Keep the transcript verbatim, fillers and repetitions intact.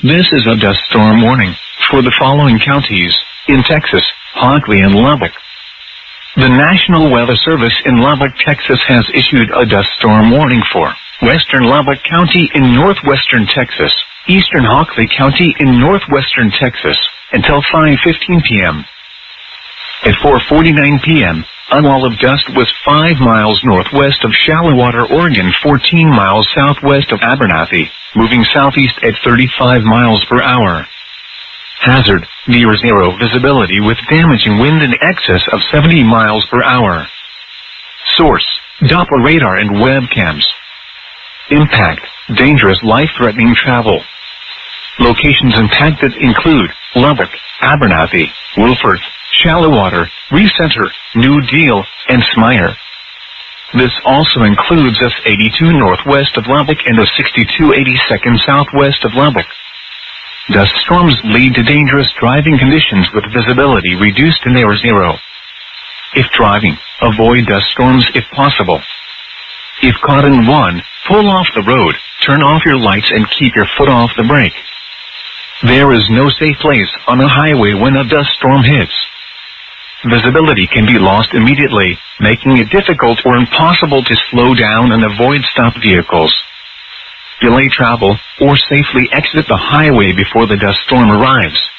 This is a dust storm warning for the following counties in Texas, Hockley and Lubbock. The National Weather Service in Lubbock, Texas has issued a dust storm warning for western Lubbock County in northwestern Texas, eastern Hockley County in northwestern Texas, until five fifteen p m At four forty-nine p m, a wall of dust was five miles northwest of Shallowater, Oregon, fourteen miles southwest of Abernathy, moving southeast at thirty-five miles per hour. Hazard, near zero visibility with damaging wind in excess of seventy miles per hour. Source, Doppler radar and webcams. Impact, dangerous life-threatening travel. Locations impacted include Lubbock, Abernathy, Wolford, Shallowater, Recenter, New Deal, and Smyer. This also includes S eighty-two northwest of Lubbock and S sixty-two eighty-second southwest of Lubbock. Dust storms lead to dangerous driving conditions with visibility reduced to near zero. If driving, avoid dust storms if possible. If caught in one, pull off the road, turn off your lights and keep your foot off the brake. There is no safe place on a highway when a dust storm hits. Visibility can be lost immediately, making it difficult or impossible to slow down and avoid stopped vehicles. Delay travel, or safely exit the highway before the dust storm arrives.